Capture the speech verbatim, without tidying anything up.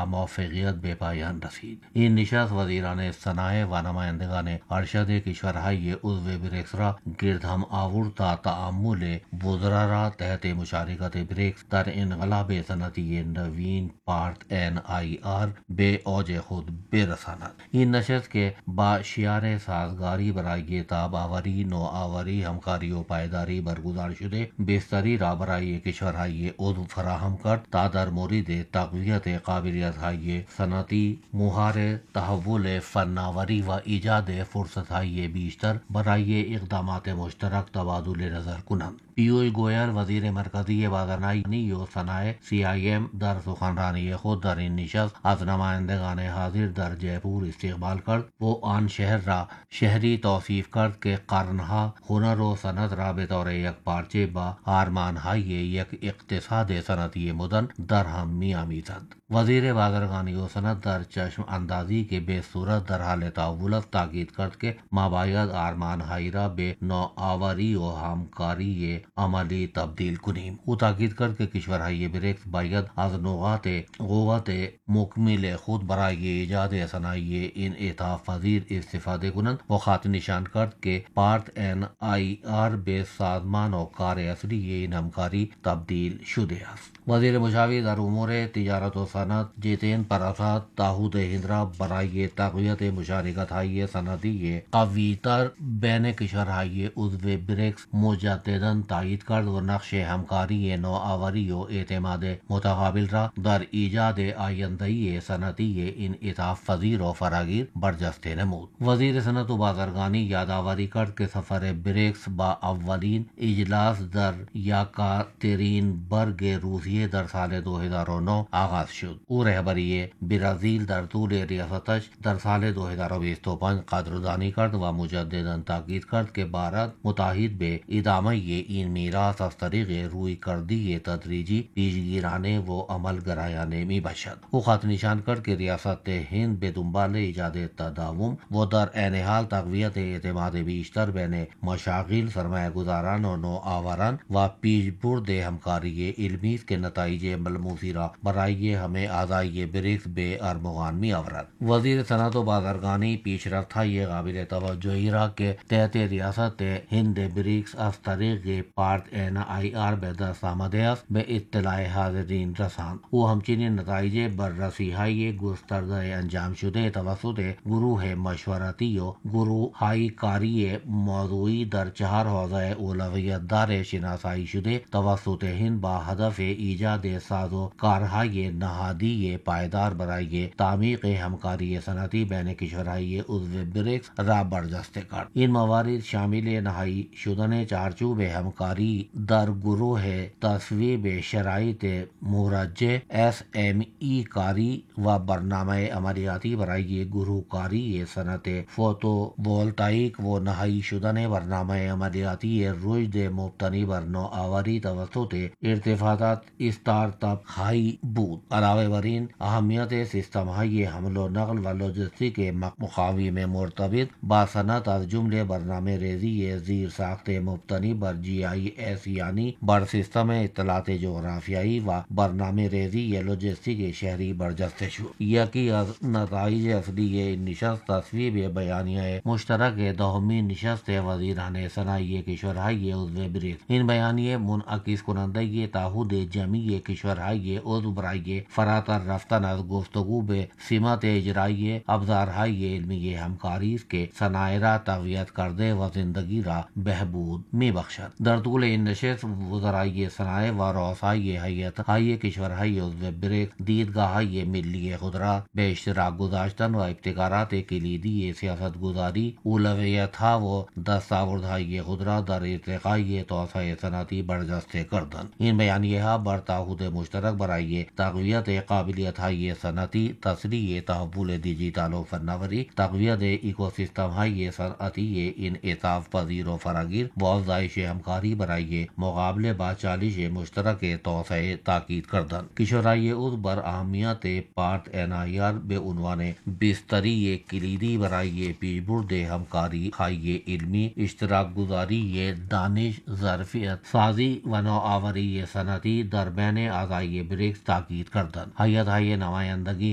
موفقیت بے پایان رسید. این نشست وزیران صنایع و نمایندگان ارشد کشورهای عضو بریکس را گرد هم آورد تا تعامل وزرا را تحت مشارکت بریکس در انقلاب صنعتی نوین پارت این آئی آر به اوج خود برساند. این نشست که با شعار سازگاری برای تاب آوری، نوآوری، همکاری و پایداری برگزار شده بستری را برای کشورهای عضو فراهم کرد تا در مورد تقویت قابلیت‌های صنعتی، مهار تحول فناوری و ایجاد فرصت‌های بیشتر برای اقدامات مشترک تبادل نظر کنند. پیوش گویل وزیر مرکزی بازرگانی و صنایع سی آی ایم در سخنرانی خود در این نشست از نمایندگان حاضر در جے پور استقبال کرد و آن شهر را شهری توصیف کرد که قرنها هنر و صنعت را به طور یک پارچه با آرمانهای یک اقتصاد صنعتی مدرن در هم می‌آمیزد. وزیر بازرگانی و صنعت در چشم اندازی که به صورت در حال تحول است تاکید کرد که ما باید آرمانهای را به نوآوری و همکاری عملی تبدیل کنیم. او تاکید کرد که کشورهای بریکس باید از نقاط قوت مکمل خود برای ایجاد صنایع انعطاف پذیر استفاده کنند و خط نشان کرد که پارت این آئی آر به سازمان و کار اصلی این همکاری تبدیل شده است. وزیر مشاور در امور تجارت و صنعت جتین پراساد داود هند را برای تقویت مشارکت‌های صنعتی قوی‌تر بین کشورهای عضو بریکس مجدداً تایید کرد و نقش همکاری نوآوری و اعتماد متقابل را در ایجاد آینده‌ای صنعتی انعطاف پذیر و فراگیر برجسته نمود. وزیر صنعت و بازرگانی یادآوری کرد که سفر بریکس با اولین اجلاس در یکاترینبرگ روسیه در سال دو هزار و نه آغاز شد. او رهبری برزیل در طول ریاستش در سال دو هزار و بیست و پنج قدردانی کرد و مجددا تاکید کرد که بھارت متحد به ادامه این میراث از طریق رویکردی تدریجی، پیشگیرانه و عملگرایانه می باشد. او خط نشان کرد که ریاست هند به دنبال ایجاد تداوم و در عین حال تقویت اعتماد بیشتر بین مشاغل، سرمایه گذاران و نوآوران و پیشبرد همکاری علمی است که نتایج ملموسی را برای همه اعضای بریکس به ارمغان می آورد. وزیر صنعت و بازرگانی پیشرفت‌های قابل توجهی را که تحت ریاست هند بریکس از طریق پارت این آئی آر به دست آمده است به اطلاع حاضرین رساند. او همچنین نتایج بررسی‌های گسترده انجام شده توسط گروه مشورتی و گروه‌های کاری موضوعی در چهار حوزه اولویت دار شناسایی شده توسط هند با هدف ایجاد سازوکارهای نهادی پایدار برای تعمیق همکاری صنعتی بین کشورهای عضو بریکس را برجسته کرد. این موارد شامل نهایی شدن چارچوب همکاری در گروه تصویب شرایط مرجع ایس ایم ای کاری و برنامه عملیاتی برای گروه کاری صنعت فوتوولتائیک و نهایی شدن برنامه عملیاتی رشد مبتنی بر نوآوری توسط ارتباطات استارتاپ هایی بود. علاوه بر این اهمیت سیستم های حمل و نقل و لوجستیک مقاوم مرتبط با صنعت از جمله برنامه ریزی زیر ساخت مبتنی بر جی آئی ایس یعنی بر سیستم اطلاعات جغرافیایی و برنامه ریزی لوجستیک شهری برجسته شد. یکی از نتایج اصلی این نشست تصویب بیانیه مشترک دهمین نشست وزیران صنایع کشورهای عضو بریکس. این بیانیه منعکس کننده تعهد جمعی کشورهای عضو برای فراتر رفتن از گفتگو به سمت اجرایی ابزارهای علمی همکاری است که صنایع را تقویت کرده و زندگی را بهبود می بخشد. در طول این نشست وزرای صنایع و رؤسای هیئت‌های کشورهای عضو بریکس دیدگاه‌های ملی خود را به اشتراک گذاشتن و ابتکارات کلیدی سیاستگذاری، اولویت‌ها و دستاوردهای خود را در ارتقای توسعه صنعتی برجسته کردند. این بیانیه‌ها بر تعهد مشترک برای تقویت قابلیت‌های صنعتی، تسریع تحول دیجیتال و فناوری، تقویت اکوسیستم‌های صنعتی انعطاف پذیر و فراگیر و افزایش همکاری برای مقابله با چالش مشترک توسعه تاکید کردند. کشورهای عضو بر اهمیت پارت این آئی آر به عنوان بستری کلیدی برای پیشبرد همکاری های علمی، اشتراک گذاری دانش، ظرفیت سازی و نوآوری صنعتی در بین اعضای بریکس تاکید کردند. هیئت‌های نمایندگی